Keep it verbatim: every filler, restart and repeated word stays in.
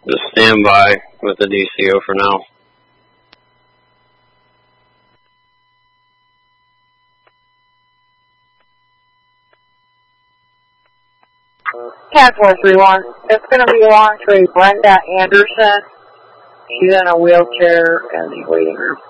Just stand by with the D C O for now. Cat four three one. It's going to be along to a Brenda Anderson. She's in a wheelchair in the waiting room.